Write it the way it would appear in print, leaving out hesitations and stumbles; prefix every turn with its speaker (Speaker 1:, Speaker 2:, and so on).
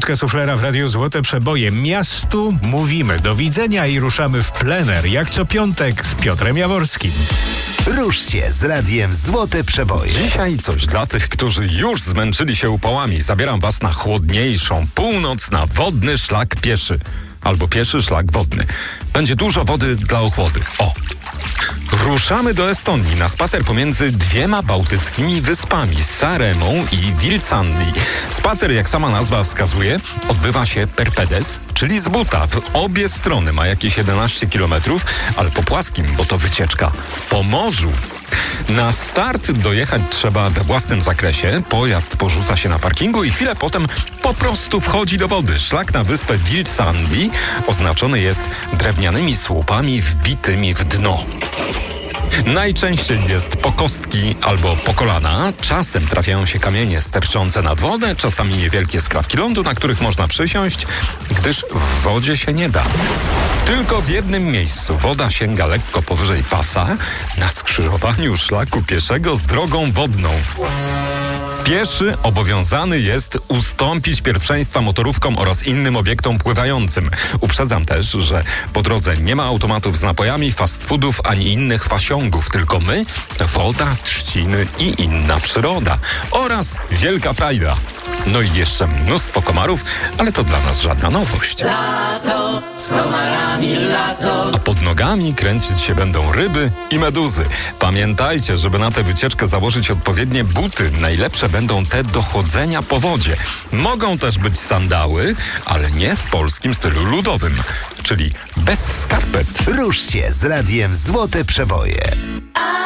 Speaker 1: Minutkę suflera w Radiu Złote Przeboje. Miastu mówimy do widzenia i ruszamy w plener, jak co piątek z Piotrem Jaworskim.
Speaker 2: Rusz się z Radiem Złote Przeboje.
Speaker 3: Dzisiaj coś dla tych, którzy już zmęczyli się upałami. Zabieram was na chłodniejszą, północ na wodny szlak pieszy. Albo pieszy szlak wodny. Będzie dużo wody dla ochłody. Ruszamy do Estonii na spacer pomiędzy dwiema bałtyckimi wyspami, Saremą i Vilsandi. Spacer, jak sama nazwa wskazuje, odbywa się per pedes, czyli z buta. W obie strony ma jakieś 11 km, ale po płaskim, bo to wycieczka po morzu. Na start dojechać trzeba we własnym zakresie. Pojazd porzuca się na parkingu i chwilę potem po prostu wchodzi do wody. Szlak na wyspę Vilsandi oznaczony jest drewnianymi słupami wbitymi w dno. Najczęściej jest po kostki albo po kolana. Czasem trafiają się kamienie sterczące nad wodę, czasami niewielkie skrawki lądu, na których można przysiąść, gdyż w wodzie się nie da. Tylko w jednym miejscu woda sięga lekko powyżej pasa, na skrzyżowaniu szlaku pieszego z drogą wodną. Pieszy obowiązany jest ustąpić pierwszeństwa motorówkom oraz innym obiektom pływającym. Uprzedzam też, że po drodze nie ma automatów z napojami, fast foodów ani innych fasiągów, tylko my, woda, trzciny i inna przyroda. Oraz wielka frajda. No i jeszcze mnóstwo komarów, ale to dla nas żadna nowość.
Speaker 4: Lato, z komarami lato.
Speaker 3: A pod nogami kręcić się będą ryby i meduzy. Pamiętajcie, żeby na tę wycieczkę założyć odpowiednie buty. Najlepsze będą te do chodzenia po wodzie. Mogą też być sandały, ale nie w polskim stylu ludowym, czyli bez skarpet.
Speaker 2: Rusz się z Radiem Złote Przeboje.